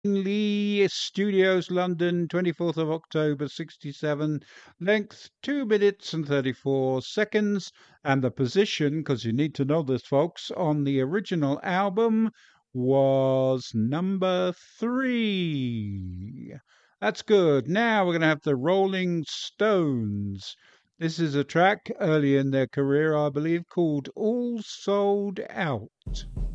Lee Studios, London, 24th of October, 67. Length 2 minutes and 34 seconds. And the position, because you need to know this, folks, on the original album was number 3. That's good. Now we're going to have the Rolling Stones. This is a track early in their career, I believe, called All Sold Out.